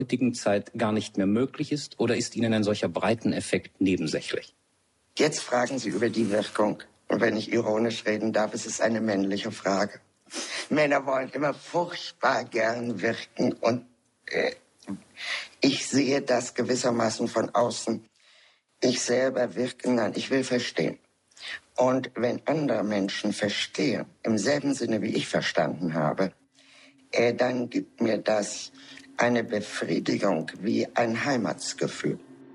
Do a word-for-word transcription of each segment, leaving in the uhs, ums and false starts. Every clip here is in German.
heutigen Zeit gar nicht mehr möglich ist? Oder ist Ihnen ein solcher Breiteneffekt nebensächlich? Jetzt fragen Sie über die Wirkung. Und wenn ich ironisch reden darf, es ist eine männliche Frage. Männer wollen immer furchtbar gern wirken. Und äh, ich sehe das gewissermaßen von außen. Ich selber wirke, nein, ich will verstehen. Und wenn andere Menschen verstehen, im selben Sinne, wie ich verstanden habe, äh, dann gibt mir das eine Befriedigung wie ein Heimatsgefühl.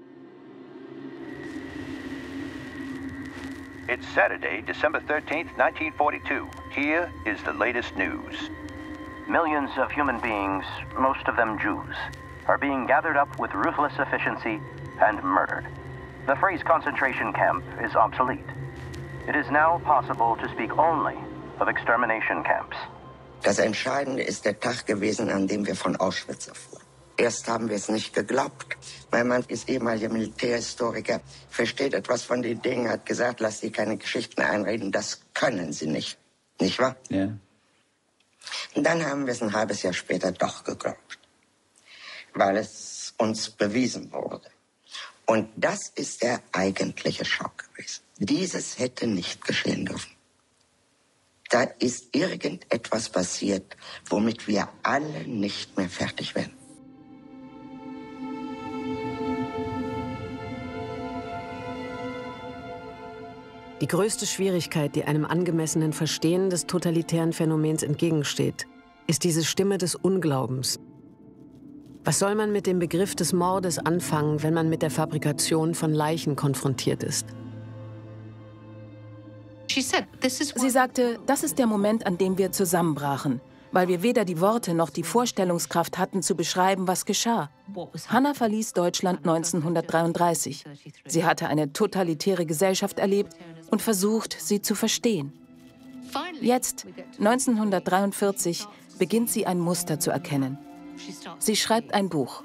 It's Saturday, December thirteenth, nineteen forty-two. Here is the latest news. Millions of human beings, most of them Jews, are being gathered up with ruthless efficiency and murdered. The phrase concentration camp is obsolete. It is now possible to speak only of extermination camps. Das Entscheidende ist der Tag gewesen, an dem wir von Auschwitz erfuhren. Erst haben wir es nicht geglaubt. Mein Mann ist ehemaliger Militärhistoriker, versteht etwas von den Dingen, hat gesagt, lass die keine Geschichten einreden, das können sie nicht. Nicht wahr? Ja. Und dann haben wir es ein halbes Jahr später doch geglaubt, weil es uns bewiesen wurde. Und das ist der eigentliche Schock gewesen. Dieses hätte nicht geschehen dürfen. Da ist irgendetwas passiert, womit wir alle nicht mehr fertig werden. Die größte Schwierigkeit, die einem angemessenen Verstehen des totalitären Phänomens entgegensteht, ist diese Stimme des Unglaubens. Was soll man mit dem Begriff des Mordes anfangen, wenn man mit der Fabrikation von Leichen konfrontiert ist? Sie sagte, das ist der Moment, an dem wir zusammenbrachen, weil wir weder die Worte noch die Vorstellungskraft hatten, zu beschreiben, was geschah. Hannah verließ Deutschland neunzehnhundertdreiunddreißig. Sie hatte eine totalitäre Gesellschaft erlebt und versucht, sie zu verstehen. Jetzt, neunzehnhundertdreiundvierzig, beginnt sie ein Muster zu erkennen. Sie schreibt ein Buch.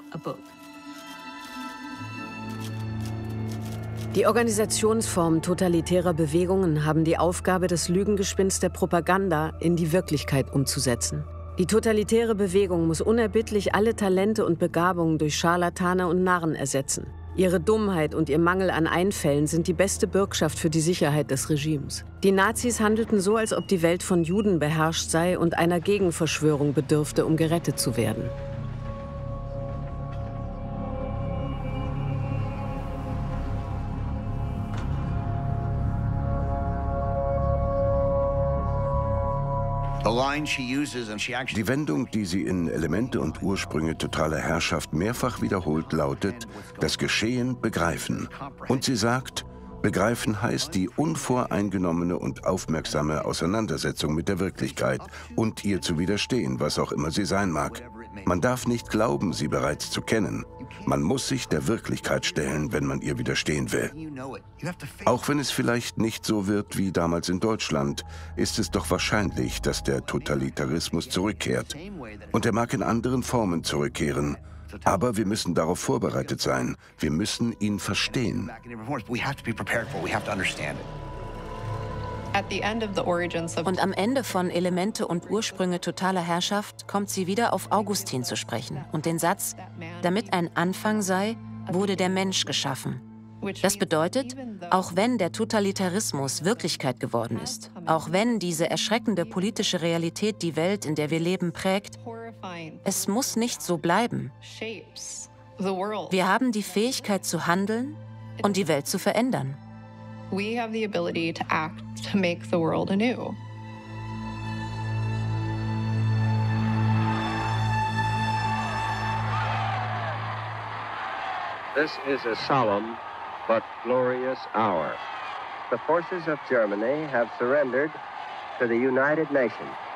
Die Organisationsformen totalitärer Bewegungen haben die Aufgabe, das Lügengespinst der Propaganda in die Wirklichkeit umzusetzen. Die totalitäre Bewegung muss unerbittlich alle Talente und Begabungen durch Scharlatane und Narren ersetzen. Ihre Dummheit und ihr Mangel an Einfällen sind die beste Bürgschaft für die Sicherheit des Regimes. Die Nazis handelten so, als ob die Welt von Juden beherrscht sei und einer Gegenverschwörung bedürfte, um gerettet zu werden. Die Wendung, die sie in Elemente und Ursprünge totaler Herrschaft mehrfach wiederholt, lautet, das Geschehen begreifen. Und sie sagt, begreifen heißt die unvoreingenommene und aufmerksame Auseinandersetzung mit der Wirklichkeit und ihr zu widerstehen, was auch immer sie sein mag. Man darf nicht glauben, sie bereits zu kennen. Man muss sich der Wirklichkeit stellen, wenn man ihr widerstehen will. Auch wenn es vielleicht nicht so wird wie damals in Deutschland, ist es doch wahrscheinlich, dass der Totalitarismus zurückkehrt. Und er mag in anderen Formen zurückkehren. Aber wir müssen darauf vorbereitet sein. Wir müssen ihn verstehen. Und am Ende von Elemente und Ursprünge totaler Herrschaft kommt sie wieder auf Augustin zu sprechen und den Satz, damit ein Anfang sei, wurde der Mensch geschaffen. Das bedeutet, auch wenn der Totalitarismus Wirklichkeit geworden ist, auch wenn diese erschreckende politische Realität die Welt, in der wir leben, prägt, es muss nicht so bleiben. Wir haben die Fähigkeit zu handeln und die Welt zu verändern. We have the ability to act to make the world anew. This is a solemn but glorious hour. The forces of Germany have surrendered to the United Nations.